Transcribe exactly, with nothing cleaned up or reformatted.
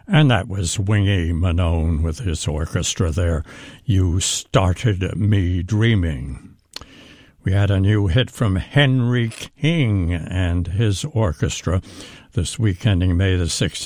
And that was Wingy Manone with his orchestra there. You Started Me Dreaming. We had a new hit from Henry King and his orchestra this week ending May the sixteenth.